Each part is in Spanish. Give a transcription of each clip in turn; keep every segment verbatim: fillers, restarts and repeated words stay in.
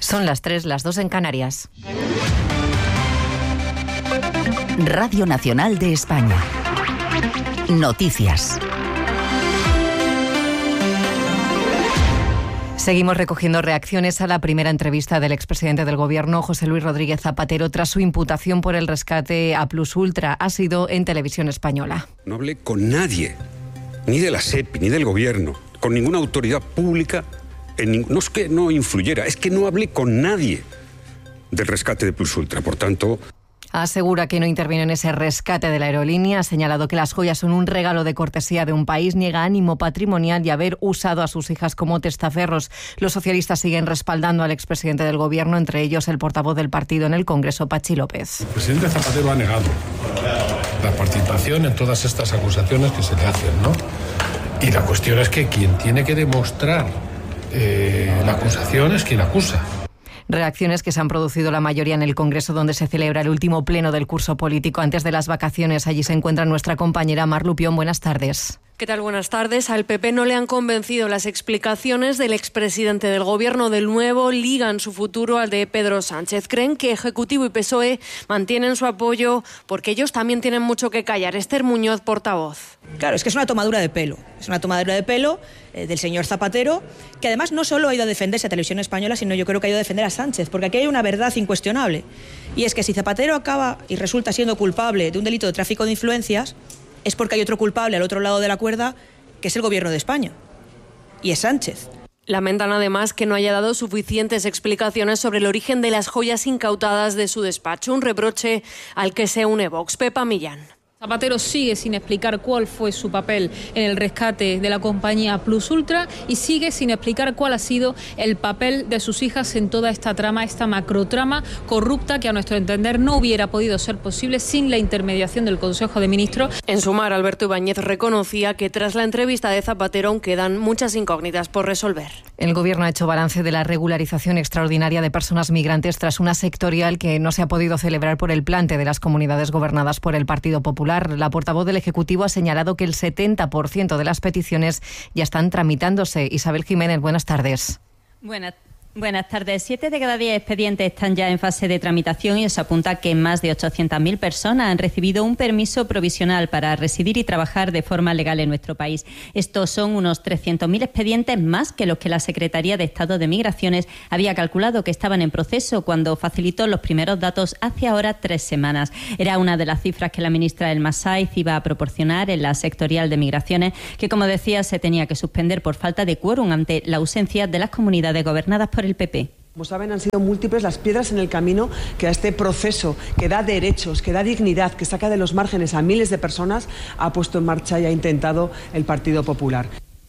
Son las tres, las dos en Canarias. Radio Nacional de España. Noticias. Seguimos recogiendo reacciones a la primera entrevista del expresidente del Gobierno, José Luis Rodríguez Zapatero, tras su imputación por el rescate a Plus Ultra. Ha sido en Televisión Española. No hablé con nadie, ni de la SEPI, ni del Gobierno, con ninguna autoridad pública. En, no es que no influyera, es que no hablé con nadie del rescate de Plus Ultra. Por tanto... Asegura que no interviene en ese rescate de la aerolínea. Ha señalado que las joyas son un regalo de cortesía de un país. Niega ánimo patrimonial y haber usado a sus hijas como testaferros. Los socialistas siguen respaldando al expresidente del Gobierno, entre ellos el portavoz del partido en el Congreso, Pachi López. El presidente Zapatero ha negado la participación en todas estas acusaciones que se le hacen, ¿no? Y la cuestión es que quien tiene que demostrar eh, la acusación es quien acusa. Reacciones que se han producido la mayoría en el Congreso, donde se celebra el último pleno del curso político antes de las vacaciones. Allí se encuentra nuestra compañera Mar Lupión. Buenas tardes. ¿Qué tal? Buenas tardes. Al P P no le han convencido las explicaciones del expresidente del Gobierno. Del Nuevo ligan su futuro al de Pedro Sánchez. Creen que Ejecutivo y P S O E mantienen su apoyo porque ellos también tienen mucho que callar. Esther Muñoz, portavoz. Claro, es que es una tomadura de pelo. Es una tomadura de pelo eh, del señor Zapatero, que además no solo ha ido a defenderse a Televisión Española, sino yo creo que ha ido a defender a Sánchez, porque aquí hay una verdad incuestionable. Y es que si Zapatero acaba y resulta siendo culpable de un delito de tráfico de influencias, es porque hay otro culpable al otro lado de la cuerda, que es el Gobierno de España. Y es Sánchez. Lamentan además que no haya dado suficientes explicaciones sobre el origen de las joyas incautadas de su despacho. Un reproche al que se une Vox. Pepa Millán. Zapatero sigue sin explicar cuál fue su papel en el rescate de la compañía Plus Ultra y sigue sin explicar cuál ha sido el papel de sus hijas en toda esta trama, esta macrotrama corrupta que a nuestro entender no hubiera podido ser posible sin la intermediación del Consejo de Ministros. En Sumar, Alberto Ibáñez reconocía que tras la entrevista de Zapatero aún quedan muchas incógnitas por resolver. El Gobierno ha hecho balance de la regularización extraordinaria de personas migrantes tras una sectorial que no se ha podido celebrar por el plante de las comunidades gobernadas por el Partido Popular. La portavoz del Ejecutivo ha señalado que el setenta por ciento de las peticiones ya están tramitándose. Isabel Jiménez, buenas tardes. Buenas Buenas tardes. Siete de cada diez expedientes están ya en fase de tramitación y se apunta que más de ochocientas mil personas han recibido un permiso provisional para residir y trabajar de forma legal en nuestro país. Estos son unos trescientos mil expedientes más que los que la Secretaría de Estado de Migraciones había calculado que estaban en proceso cuando facilitó los primeros datos hace ahora tres semanas. Era una de las cifras que la ministra El Masaiz iba a proporcionar en la sectorial de Migraciones, que, como decía, se tenía que suspender por falta de quórum ante la ausencia de las comunidades gobernadas por el P P. Como saben, han sido múltiples las piedras en el camino que a este proceso que da derechos, que da dignidad, que saca de los márgenes a miles de personas, ha puesto en marcha y ha intentado el Partido Popular.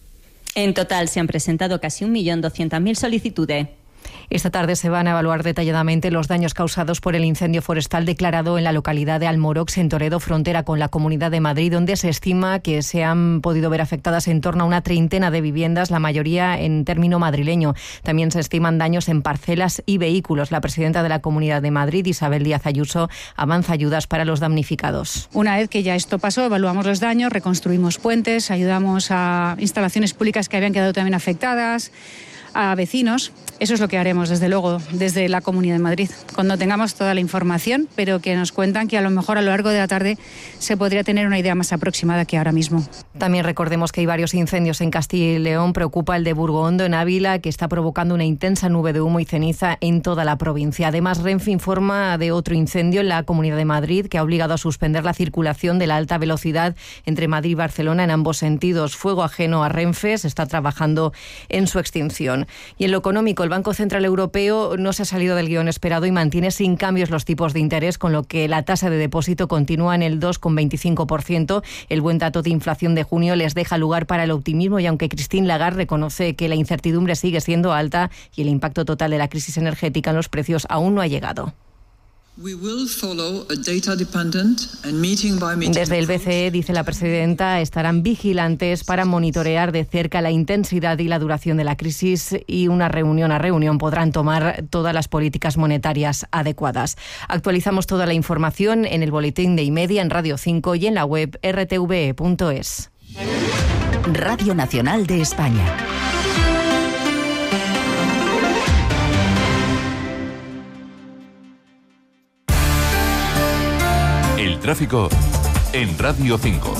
En total se han presentado casi un millón doscientas mil solicitudes. Esta tarde se van a evaluar detalladamente los daños causados por el incendio forestal declarado en la localidad de Almorox, en Toledo, frontera con la Comunidad de Madrid, donde se estima que se han podido ver afectadas en torno a una treintena de viviendas, la mayoría en término madrileño. También se estiman daños en parcelas y vehículos. La presidenta de la Comunidad de Madrid, Isabel Díaz Ayuso, avanza ayudas para los damnificados. Una vez que ya esto pasó, evaluamos los daños, reconstruimos puentes, ayudamos a instalaciones públicas que habían quedado también afectadas, a vecinos. Eso es lo que haremos, desde luego, desde la Comunidad de Madrid, cuando tengamos toda la información, pero que nos cuentan que a lo mejor a lo largo de la tarde se podría tener una idea más aproximada que ahora mismo. También recordemos que hay varios incendios en Castilla y León. Preocupa el de Burgondo, en Ávila, que está provocando una intensa nube de humo y ceniza en toda la provincia. Además, Renfe informa de otro incendio en la Comunidad de Madrid que ha obligado a suspender la circulación de la alta velocidad entre Madrid y Barcelona en ambos sentidos. Fuego ajeno a Renfe, se está trabajando en su extinción. Y en lo económico, el Banco Central Europeo no se ha salido del guión esperado y mantiene sin cambios los tipos de interés, con lo que la tasa de depósito continúa en el dos coma veinticinco por ciento. El buen dato de inflación de junio les deja lugar para el optimismo, y aunque Christine Lagarde reconoce que la incertidumbre sigue siendo alta y el impacto total de la crisis energética en los precios aún no ha llegado. Desde el B C E, dice la presidenta, estarán vigilantes para monitorear de cerca la intensidad y la duración de la crisis, y una reunión a reunión podrán tomar todas las políticas monetarias adecuadas. Actualizamos toda la información en el boletín de iMedia, en Radio cinco y en la web r t v e punto es. Radio Nacional de España. tráfico en Radio cinco.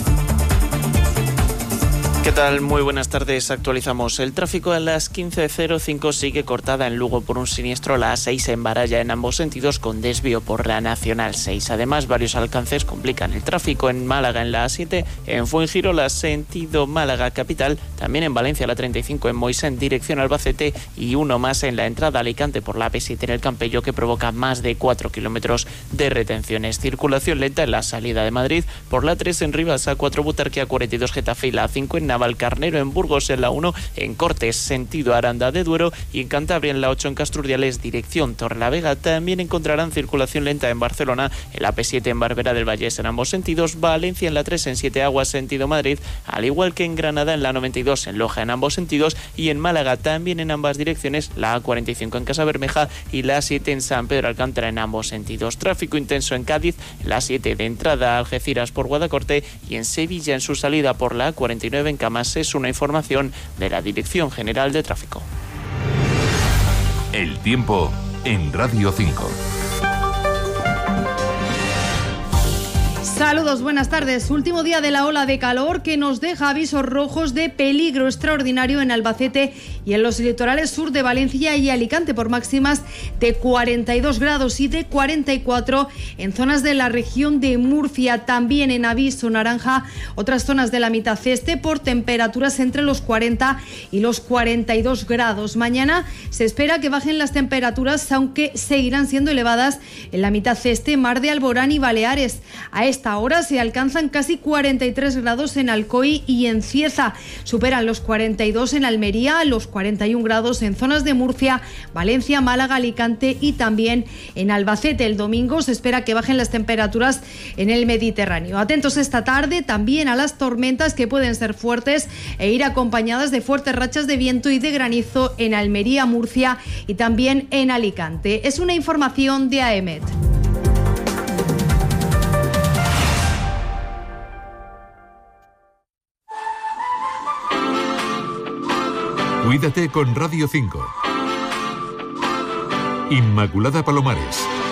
¿Qué tal? Muy buenas tardes. Actualizamos el tráfico. A las quince cero cinco sigue cortada en Lugo por un siniestro la A seis en Baralla en ambos sentidos con desvío por la Nacional seis. Además, varios alcances complican el tráfico en Málaga en la A siete, en Fuengirola sentido Málaga capital, también en Valencia la treinta y cinco en Moisa en dirección Albacete y uno más en la entrada a Alicante por la A P siete en el Campello que provoca más de cuatro kilómetros de retenciones. Circulación lenta en la salida de Madrid por la tres en Rivas, A cuatro Butarque, A cuarenta y dos Getafe y la A cinco en Navalcarnero, en Burgos en la uno, en Cortes sentido Aranda de Duero y en Cantabria en la ocho en Casturdiales dirección Torrelavega. También encontrarán circulación lenta en Barcelona, en la A P siete en Barberá del Vallés en ambos sentidos, Valencia en la tres en Siete Aguas sentido Madrid, al igual que en Granada en la noventa y dos en Loja en ambos sentidos y en Málaga también en ambas direcciones, la A cuarenta y cinco en Casabermeja y la A siete en San Pedro Alcántara en ambos sentidos. Tráfico intenso en Cádiz, la A siete de entrada a Algeciras por Guadacorte y en Sevilla en su salida por la A cuarenta y nueve en Camas. Es una información de la Dirección General de Tráfico. El tiempo en Radio cinco. Saludos, buenas tardes. Último día de la ola de calor que nos deja avisos rojos de peligro extraordinario en Albacete y en los litorales sur de Valencia y Alicante por máximas de cuarenta y dos grados y de cuarenta y cuatro en zonas de la región de Murcia. También en aviso naranja otras zonas de la mitad este por temperaturas entre los cuarenta y los cuarenta y dos grados. Mañana se espera que bajen las temperaturas, aunque seguirán siendo elevadas en la mitad este, Mar de Alborán y Baleares. A esta hora se alcanzan casi cuarenta y tres grados en Alcoy y en Cieza. Superan los cuarenta y dos en Almería, los cuarenta y un grados en zonas de Murcia, Valencia, Málaga, Alicante y también en Albacete. El domingo se espera que bajen las temperaturas en el Mediterráneo. Atentos esta tarde también a las tormentas que pueden ser fuertes e ir acompañadas de fuertes rachas de viento y de granizo en Almería, Murcia y también en Alicante. Es una información de A E M E T. Cuídate con Radio cinco. Inmaculada Palomares.